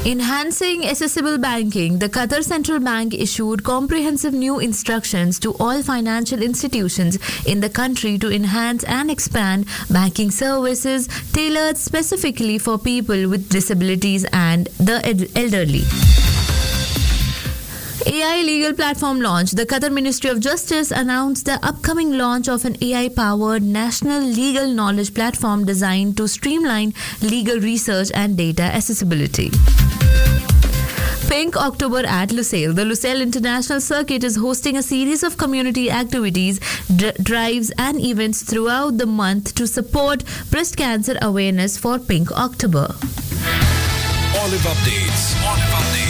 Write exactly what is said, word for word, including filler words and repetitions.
Enhancing accessible banking, the Qatar Central Bank issued comprehensive new instructions to all financial institutions in the country to enhance and expand banking services tailored specifically for people with disabilities and the elderly. A I legal platform launch. The Qatar Ministry of Justice announced the upcoming launch of an A I-powered national legal knowledge platform designed to streamline legal research and data accessibility. Pink October at Lusail. The Lusail International Circuit is hosting a series of community activities, d- drives and events throughout the month to support breast cancer awareness for Pink October. Olive updates. Olive updates.